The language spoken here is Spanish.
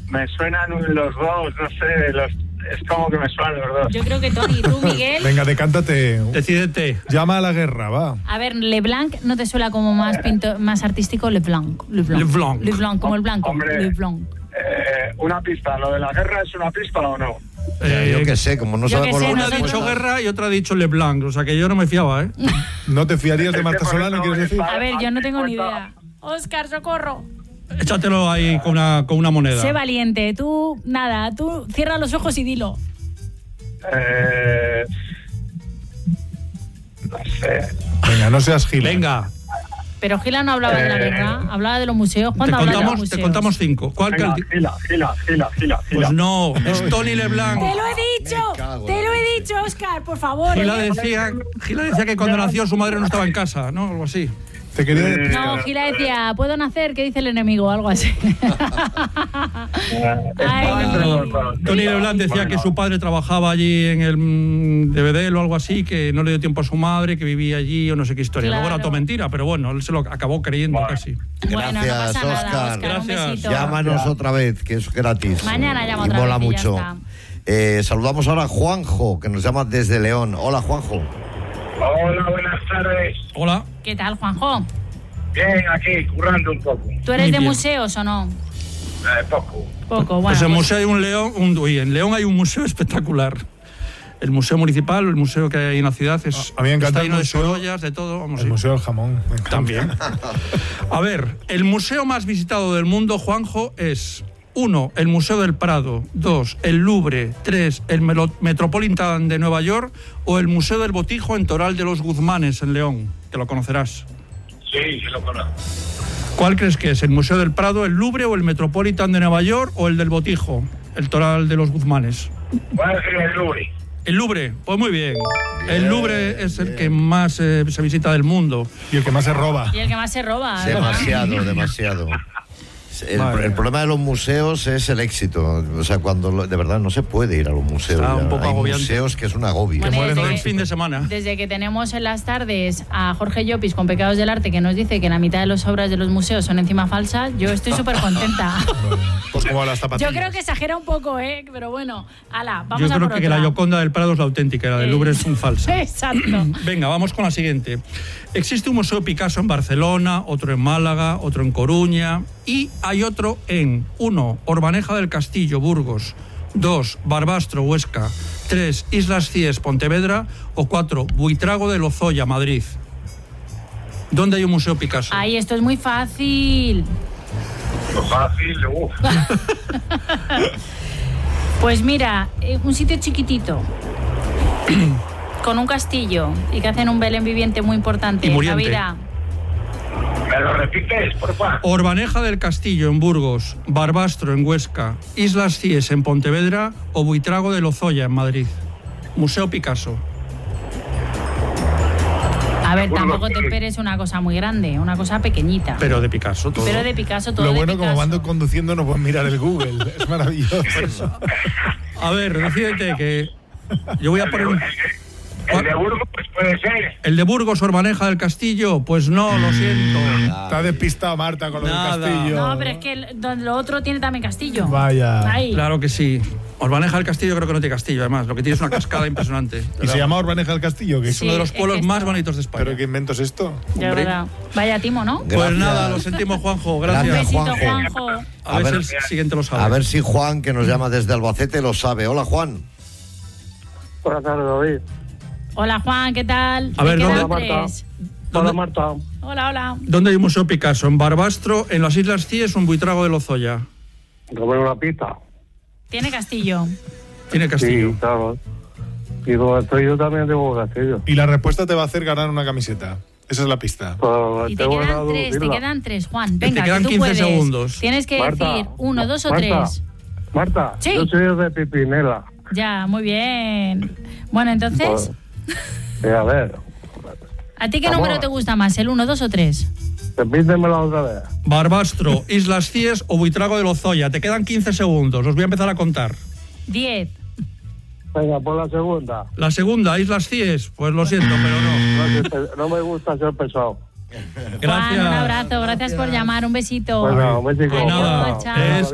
Me suenan los dos, no sé, es como que me suenan los dos. Yo creo que Tony, tú, Miguel. Venga, decántate. Decídete. Llama a la guerra, va. A ver, Leblanc no te suena como más artístico. Leblanc, como el blanco. Hombre, Leblanc. Una pista, ¿lo de la guerra es una pista o no? Yo qué sé, como no sabe por lo Una ha dicho guerra y otra ha dicho Leblanc, o sea que yo no me fiaba, ¿eh? ¿No te fiarías de Marta Solano, quieres decir? A ver, yo no tengo ni idea. Óscar, socorro. Échatelo ahí con una moneda. Sé valiente. Tú cierra los ojos y dilo. No sé. Venga, no seas gila. Venga. Pero Gila no hablaba de la guerra, hablaba de los museos. ¿Cuándo habla de los museos? Te contamos 5. ¿Cuál? Venga, Gila. Pues no, es Tony Leblanc. ¡Te lo he dicho, Óscar, por favor! Gila decía que cuando nació su madre no estaba en casa, ¿no? Algo así. Te quería No, Gila decía, ¿puedo nacer? ¿Qué dice el enemigo? Algo así. Tony Leblanc decía que su padre trabajaba allí en el DVD o algo así, que no le dio tiempo a su madre, que vivía allí o no sé qué historia. Claro. Luego era todo mentira, pero bueno, él se lo acabó creyendo casi. Bueno, no Gracias, pasa nada, Óscar. Óscar, un besito. Llámanos otra vez, que es gratis. Mañana llamo y otra mola vez y ya mucho. Saludamos ahora a Juanjo, que nos llama desde León. Hola, Juanjo. Hola, buenas tardes. Hola. ¿Qué tal, Juanjo? Bien, aquí, currando un poco. ¿Tú eres Muy de bien. museos o no? Poco. Poco, bueno. Pues en museo hay en León hay un museo espectacular. El museo municipal, el museo que hay en la ciudad A mí me encanta está el lleno de museo- Sorollas, de todo. Vamos, El sí. Museo del Jamón. me encanta. También. A ver, el museo más visitado del mundo, Juanjo, es 1, el Museo del Prado, 2, el Louvre, 3, el Metropolitan de Nueva York o el Museo del Botijo en Toral de los Guzmanes, en León, que lo conocerás. Sí, lo conozco. ¿Cuál crees que es? ¿El Museo del Prado, el Louvre o el Metropolitan de Nueva York o el del Botijo, el Toral de los Guzmanes? Voy a decir el Louvre. El Louvre, pues muy bien. El Louvre es el que más se visita del mundo. Y el que más se roba. Y el que más se roba. ¿verdad? Demasiado. El problema de los museos es el éxito. O sea, cuando de verdad no se puede ir a los museos. Está un poco Hay agobiante. museos que es un agobio. Bueno, Mueren desde el que- fin de semana. Desde que tenemos en las tardes a Jorge Llopis con Pecados del Arte, que nos dice que la mitad de las obras de los museos son encima falsas, yo estoy súper contenta. Pues como a las zapatillas. Yo creo que exagera un poco, pero bueno, ala, vamos Yo a creo por que otra. la Gioconda del Prado es la auténtica, la del Louvre es un falso. Exacto. Venga, vamos con la siguiente. Existe un museo Picasso en Barcelona, otro en Málaga, otro en Coruña y hay otro en 1, Orbaneja del Castillo, Burgos, 2, Barbastro, Huesca, 3, Islas Cíes, Pontevedra o 4, Buitrago de Lozoya, Madrid. ¿Dónde hay un museo Picasso? Ay, esto es muy fácil. Lo fácil, Pues mira, un sitio chiquitito, con un castillo y que hacen un Belén viviente muy importante. Y muriente. Navidad. ¿Me lo repites, por favor? Orbaneja del Castillo en Burgos, Barbastro en Huesca, Islas Cíes en Pontevedra o Buitrago de Lozoya en Madrid. Museo Picasso. A ver, tampoco te esperes una cosa muy grande, una cosa pequeñita. Pero de Picasso todo. Pero de Picasso, todo Lo de bueno, Picasso. como van conduciendo, no pueden mirar el Google. Es maravilloso. A ver, decídete que yo voy a poner un... El de Burgos, pues puede ser. ¿El de Burgos, Orbaneja del Castillo? Pues no, lo siento. Está despistado Marta con lo Nada. del castillo. No, pero es que lo otro tiene también castillo. Vaya. Ahí. Claro que sí. Orbaneja del Castillo creo que no tiene castillo, además. Lo que tiene es una cascada impresionante. ¿Y se llama Orbaneja del Castillo? Que Es uno de los Sí, pueblos es que más esto- bonitos de España. ¿Pero qué invento es esto? Ya, hombre. verdad. Vaya timo, ¿no? Pues Gracias. nada, lo sentimos, Juanjo. Gracias. Un Gracias, besito, Juanjo. Juanjo. A ver A ver, si el siguiente lo sabe. A ver si Juan, que nos llama desde Albacete, lo sabe. Hola, Juan. Buenas tardes, David. Hola, Juan, ¿qué tal? A ver, Me quedan ¿dónde- tres. Hola, Marta. Hola, hola. ¿Dónde hay un museo Picasso? ¿En Barbastro, en las Islas Cíes o en Buitrago de Lozoya? ¿Tomé una pista? Tiene castillo. Tiene castillo. Sí, claro. Y donde estoy yo también tengo castillo. Y la respuesta te va a hacer ganar una camiseta. Esa es la pista. Pues Y te tengo que quedan tres, Juan. Te Venga, quedan que tú 15 puedes. segundos. Tienes que Marta, decir 1, 2 o Marta. 3. Marta, Sí. yo soy de Pipinela. Ya, muy bien. Bueno, entonces, A ver, ¿a ti qué Vamos. número te gusta más? ¿El 1, 2 o 3? repítemela otra vez. Barbastro, Islas Cíes o Buitrago de Lozoya. Te quedan 15 segundos. Os voy a empezar a contar. 10. Venga, por la segunda. La segunda, Islas Cíes. Pues lo siento, pero no. No me gusta ser pesado. Juan, Gracias. un abrazo. Gracias por llamar. Un besito. Bueno, un besito. De nada. Adiós, chao. Es